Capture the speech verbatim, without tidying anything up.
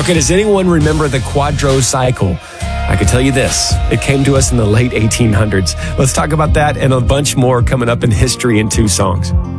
Okay, does anyone remember the quadrocycle? I can tell you this, it came to us in the late eighteen hundreds. Let's talk about that and a bunch more coming up in History in Two Songs.